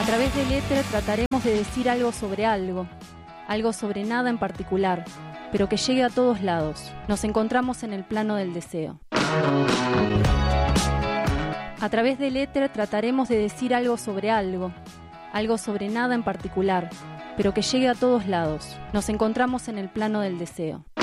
través del éter trataremos de decir algo sobre nada en particular, pero que llegue a todos lados. Nos encontramos en el plano del deseo. A través del éter trataremos de decir algo sobre nada en particular, pero que llegue a todos lados. Nos encontramos en el plano del deseo.